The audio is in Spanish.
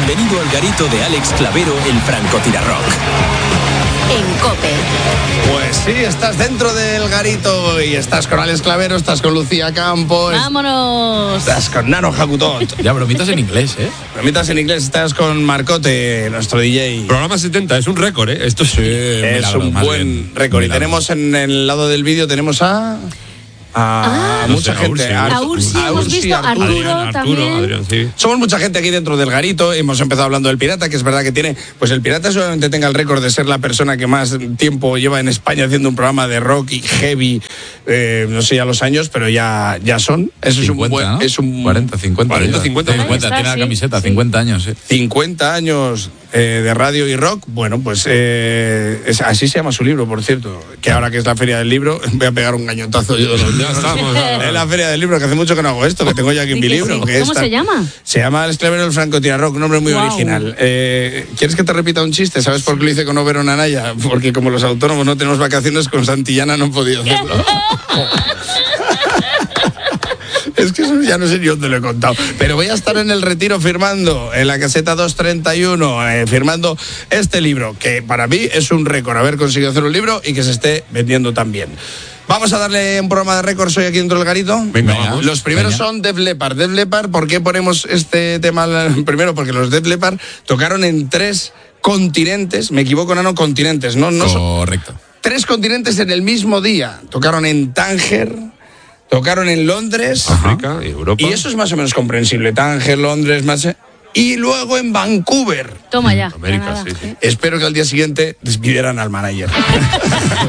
Bienvenido al garito de Alex Clavero, el francotirarrock. En COPE. Pues sí, estás dentro del garito y estás con Alex Clavero, estás con Lucía Campos. ¡Vámonos! Estás con Nano Jacutot. Ya, bromitas en inglés, ¿eh? Bromitas en inglés, estás con Marcote, nuestro DJ. Programa 70, es un récord, ¿eh? Esto sí, Es un buen récord. Y tenemos en el lado del vídeo, tenemos a mucha gente. A Ursi hemos visto, Arturo también. Adrián, sí. Somos mucha gente aquí dentro del garito. Hemos empezado hablando del Pirata, que es verdad que tiene... Pues el Pirata seguramente tenga el récord de ser la persona que más tiempo lleva en España haciendo un programa de rock y heavy. No sé ya los años, pero ya son. Eso 50, es un buen... ¿no? Es un 40, 50. 40, 50. 50, tiene la camiseta, 50 años, ¿eh? 50 años de radio y rock. Bueno, pues así se llama su libro, por cierto. Que ahora que es la Feria del Libro, voy a pegar un gañotazo yo. Ya estamos. Es la Feria del Libro, que hace mucho que no hago esto, que tengo ya aquí mi libro. Sí. ¿Cómo se llama? Se llama Alex Clavero, el francotirarrock, un nombre muy original. ¿Quieres que te repita un chiste? ¿Sabes por qué lo hice con Oberón Anaya? Porque como los autónomos no tenemos vacaciones, con Santillana no he podido hacerlo. Es que eso ya no sé ni dónde lo he contado. Pero voy a estar en el Retiro firmando, en la caseta 231, firmando este libro, que para mí es un récord haber conseguido hacer un libro y que se esté vendiendo tan bien. Vamos a darle un programa de récords hoy aquí dentro del garito. Venga, vamos. Los primeros son Def Leppard. Def Leppard, ¿por qué ponemos este tema? Primero, porque los Def Leppard tocaron en 3 continentes. Me equivoco, no, continentes. No, Correcto. 3 continentes en el mismo día. Tocaron en Tánger, tocaron en Londres. África y Europa. Y eso es más o menos comprensible. Tánger, Londres, más... Y luego en Vancouver. Toma ya. América, Granada. sí. Espero que al día siguiente despidieran al manager.